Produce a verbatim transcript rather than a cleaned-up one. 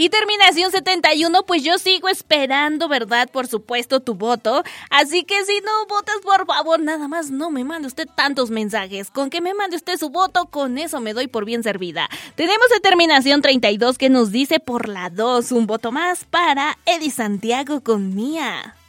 Y terminación setenta y uno, pues yo sigo esperando, ¿verdad? Por supuesto, tu voto. Así que si no votas, por favor, nada más no me mande usted tantos mensajes. Con que me mande usted su voto, con eso me doy por bien servida. Tenemos a terminación treinta y dos que nos dice por la dos, un voto más para Eddie Santiago con Mía.